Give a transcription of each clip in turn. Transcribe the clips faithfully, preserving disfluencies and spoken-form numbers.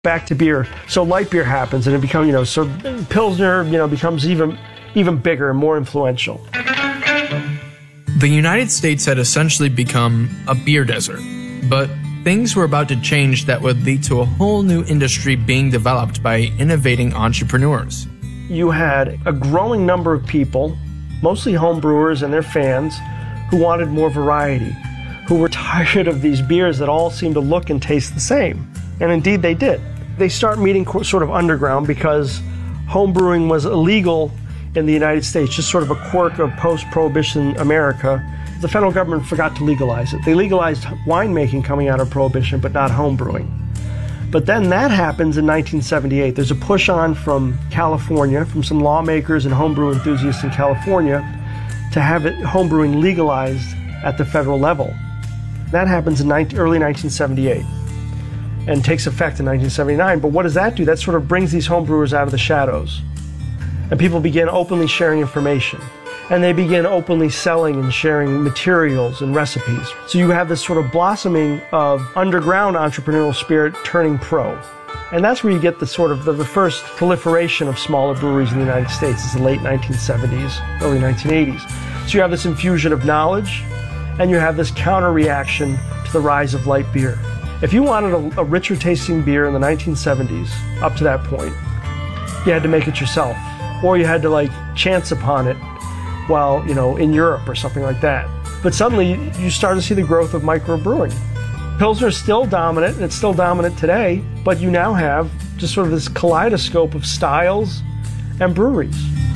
back to beer. So light beer happens, and it becomes, you know, so Pilsner, you know, becomes even even bigger and more influential. The United States had essentially become a beer desert, but things were about to change that would lead to a whole new industry being developed by innovating entrepreneurs. You had a growing number of people, mostly home brewers and their fans, who wanted more variety, who were tired of these beers that all seemed to look and taste the same. And indeed they did. They start meeting sort of underground because home brewing was illegal in the United States, just sort of a quirk of post-Prohibition America. The federal government forgot to legalize it. They legalized winemaking coming out of Prohibition, but not home brewing. But then that happens in nineteen seventy-eight. There's a push on from California, from some lawmakers and homebrew enthusiasts in California, to have it homebrewing legalized at the federal level. That happens in early nineteen seventy-eight and takes effect in nineteen seventy-nine. But what does that do? That sort of brings these homebrewers out of the shadows. And people begin openly sharing information. And they begin openly selling and sharing materials and recipes. So you have this sort of blossoming of underground entrepreneurial spirit turning pro. And that's where you get the sort of the, the first proliferation of smaller breweries in the United States. It's the late nineteen seventies, early nineteen eighties. So you have this infusion of knowledge, and you have this counter reaction to the rise of light beer. If you wanted a, a richer tasting beer in the nineteen seventies, up to that point, you had to make it yourself. Or you had to like chance upon it while, you know, in Europe or something like that. But suddenly you start to see the growth of microbrewing. Pilsner is still dominant, and it's still dominant today, but you now have just sort of this kaleidoscope of styles and breweries.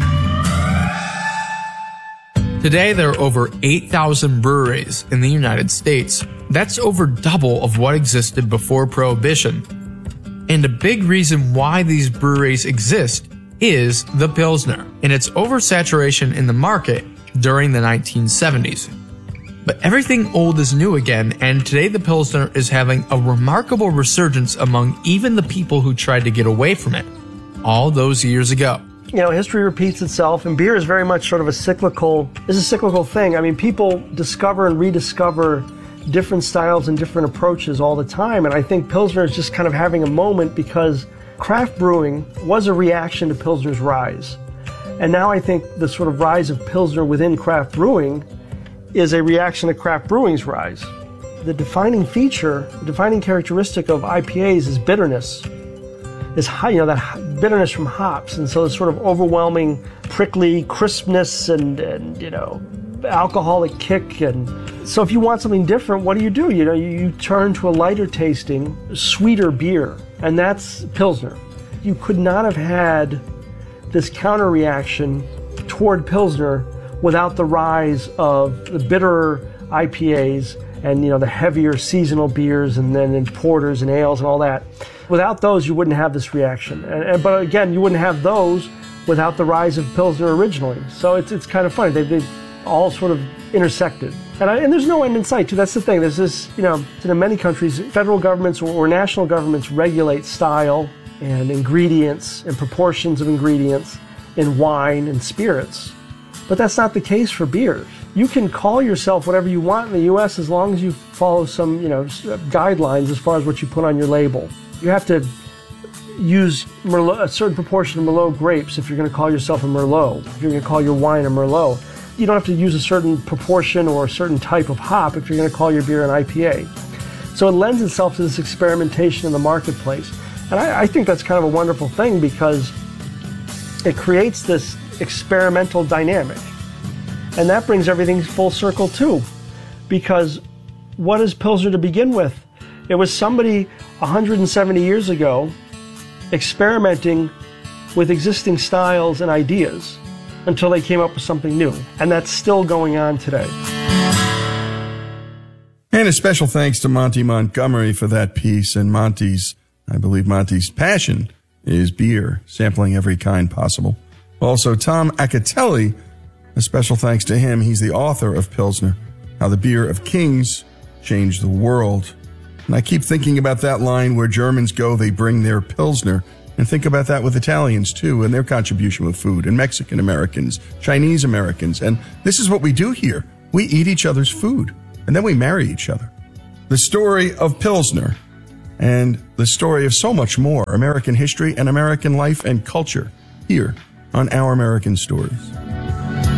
Today, there are over eight thousand breweries in the United States. That's over double of what existed before Prohibition. And a big reason why these breweries exist is the Pilsner and its oversaturation in the market during the nineteen seventies. But everything old is new again, and today the Pilsner is having a remarkable resurgence among even the people who tried to get away from it all those years ago. You know, history repeats itself, and beer is very much sort of a cyclical, is a cyclical thing. I mean, people discover and rediscover different styles and different approaches all the time, and I think Pilsner is just kind of having a moment because craft brewing was a reaction to Pilsner's rise. And now I think the sort of rise of Pilsner within craft brewing is a reaction to craft brewing's rise. The defining feature, the defining characteristic of I P As is bitterness. Is high, you know, that bitterness from hops, and so this sort of overwhelming, prickly crispness and, and you know, alcoholic kick. And so if you want something different, what do you do? You know, you, you turn to a lighter tasting, sweeter beer, and that's Pilsner. You could not have had this counter reaction toward Pilsner without the rise of the bitterer I P As and, you know, the heavier seasonal beers and then and porters and ales and all that. Without those, you wouldn't have this reaction. And, and but again, you wouldn't have those without the rise of Pilsner originally. So it's it's kind of funny. They've, they've all sort of intersected. And, I, and there's no end in sight, too. That's the thing. There's this, you know, in many countries, federal governments or, or national governments regulate style and ingredients and proportions of ingredients in wine and spirits. But that's not the case for beers. You can call yourself whatever you want in the U S as long as you follow some, you know, guidelines as far as what you put on your label. You have to use Merlot, a certain proportion of Merlot grapes if you're going to call yourself a Merlot. If you're going to call your wine a Merlot. You don't have to use a certain proportion or a certain type of hop if you're going to call your beer an I P A. So it lends itself to this experimentation in the marketplace. And I, I think that's kind of a wonderful thing because it creates this experimental dynamic. And that brings everything full circle too. Because what is Pilsner to begin with? It was somebody one hundred seventy years ago experimenting with existing styles and ideas until they came up with something new. And that's still going on today. And a special thanks to Monty Montgomery for that piece. And Monty's, I believe Monty's passion is beer, sampling every kind possible. Also, Tom Acatelli, a special thanks to him. He's the author of Pilsner, How the Beer of Kings Changed the World. And I keep thinking about that line where Germans go, they bring their Pilsner. And think about that with Italians, too, and their contribution with food, and Mexican Americans, Chinese Americans. And this is what we do here. We eat each other's food, and then we marry each other. The story of Pilsner and the story of so much more American history and American life and culture here on Our American Stories.